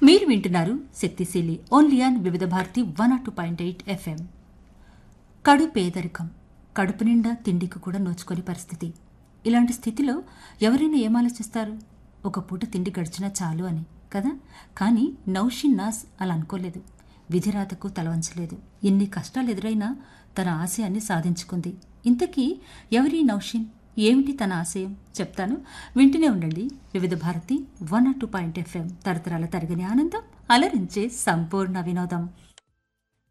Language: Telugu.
మీరు వింటున్నారు శక్తిశీలి ఓన్లీ ఆన్ వివిధ భారతి 102.8 ఎఫ్ఎం. కడు పేదరికం, కడుపు నిండా తిండికి కూడా నోచుకొని పరిస్థితి. ఇలాంటి స్థితిలో ఎవరైనా ఏం ఆలోచిస్తారు? ఒక పూట తిండి గడిచినా చాలు అని కదా. కానీ నౌషిన్ నాస్ అలా అనుకోలేదు. విధిరాతకు తలవంచలేదు. ఎన్ని కష్టాలు ఎదురైనా తన ఆశయాన్ని సాధించుకుంది. ఇంతకీ ఎవరి నౌషిన్? ఏమిటి తన ఆశయం? చెప్తాను, వింటూనే ఉండండి. వివిధ భారతి 102.8 ఎఫ్ఎం, తరతరాల తరగని ఆనందం, అలరించే సంపూర్ణ వినోదం.